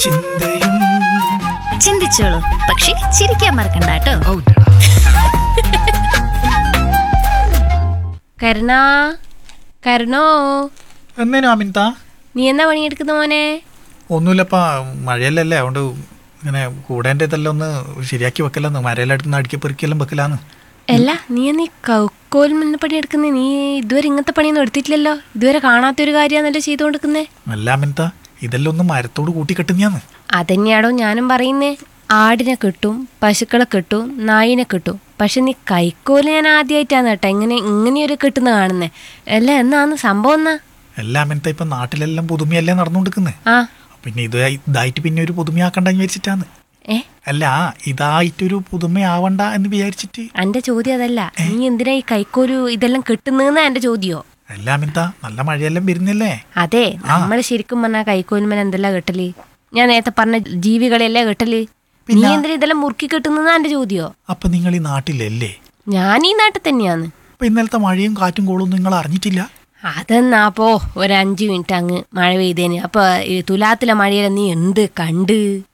ചിന്തയും ചിന്തിച്ചോളൂ, പക്ഷെ ചിരിക്കാൻ മറക്കണ്ട കേട്ടോ. കരുണാ, കരുണോ, എന്നേനു അമിൻതാ? നീ എന്നാ പണിയെടുക്കുന്ന മോനെ? ഒന്നുമില്ലപ്പാ, മഴയല്ലല്ലേ, അതുകൊണ്ട് ഇങ്ങനെ കൂടേൻ്റെ ഇതെല്ലാം ഒന്ന് ശരിയാക്കി വെക്കലാന്ന്, മരയെല്ലാം എടുക്കുന്ന അടുക്കി പെറുക്കിയെല്ലാം വെക്കലാന്ന്. അല്ല, നീ കൗക്കോൽ മുന്ന പണിയെടുക്കുന്നേ? നീ ഇതുവരെ ഇങ്ങനത്തെ പണിയൊന്നും എടുത്തിട്ടില്ലല്ലോ. ഇതുവരെ കാണാത്തൊരു കാര്യമാണല്ലോ ചെയ്തുകൊണ്ടിരിക്കുന്നേ. അല്ല അമിൻതാ, ഇതെല്ലാം ഒന്ന് മരത്തോട് കൂട്ടി കെട്ടുന്നയാന്ന്. അതന്നെയാടോ ഞാനും പറയുന്നേ. ആടിനെ കിട്ടും, പശുക്കളെ കിട്ടും, നായിനെ കിട്ടും. പക്ഷെ നീ കൈക്കോല് ഞാൻ ആദ്യമായിട്ടാണ് കേട്ടോ ഇങ്ങനെയൊരു കിട്ടുന്ന കാണുന്നേ. അല്ല, എന്നാന്ന് സംഭവം എന്നാ? അല്ല അമിൻതാ, ഇപ്പൊ നാട്ടിലെല്ലാം പുതുമയല്ലേ നടന്നുകൊണ്ടിരിക്കുന്നത്. ആ, പിന്നെ ഇതായിട്ട് പിന്നെ ഒരു പുതുമയാക്കണ്ടെന്ന് വിചാരിച്ചിട്ടാന്ന്. അല്ല, ഇതായിട്ടൊരു പുതുമയാവണ്ട എന്ന് വിചാരിച്ചിട്ട്. എന്റെ ചോദ്യം അതല്ല. നീ എന്തിനാ ഈ കൈക്കോല് ഇതെല്ലാം കിട്ടുന്നതെന്നാ എന്റെ ചോദ്യോ? അല്ല അമിൻതാ, നല്ല മഴയെല്ലാം വരുന്നില്ലേ? അതെ, നമ്മള് ശരിക്കും പറഞ്ഞാ കൈക്കോലുമേൽ എന്തെല്ലാം കെട്ടല്? ഞാൻ നേരത്തെ പറഞ്ഞ ജീവികളെല്ലാം കെട്ടല്. നീ എന്തിനാ ഇതെല്ലാം മുറുക്കി കെട്ടുന്നതാ എന്റെ ചോദ്യോ? അപ്പൊ നിങ്ങൾ ഈ നാട്ടിലല്ലേ? ഞാൻ ഈ നാട്ടിൽ തന്നെയാന്ന്. അപ്പൊ ഇന്നലത്തെ മഴയും കാറ്റും കോളൊന്നും നിങ്ങൾ അറിഞ്ഞിട്ടില്ല? അതെന്നാപ്പോ ഒരു 5 മിനിറ്റ് അങ്ങ് മഴ പെയ്തേന്. അപ്പൊ ഈ തുലാത്തിലെ മഴയെല്ലാം നീ എന്ത് കണ്ട്?